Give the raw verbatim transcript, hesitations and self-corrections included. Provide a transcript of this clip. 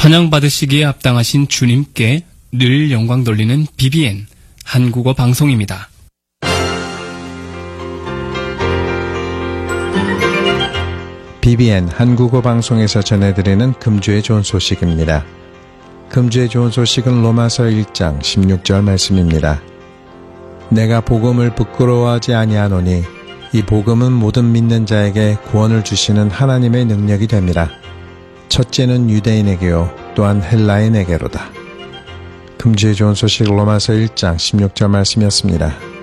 찬양받으시기에 합당하신 주님께 늘 영광 돌리는 비비엔 한국어 방송입니다. 비비엔 한국어 방송에서 전해드리는 금주의 좋은 소식입니다. 금주의 좋은 소식은 로마서 일 장 십육 절 말씀입니다. 내가 복음을 부끄러워하지 아니하노니 이 복음은 모든 믿는 자에게 구원을 주시는 하나님의 능력이 됩니다. 첫째는 유대인에게요 또한 헬라인에게로다. 금주의 좋은 소식 로마서 일 장 십육 절 말씀이었습니다.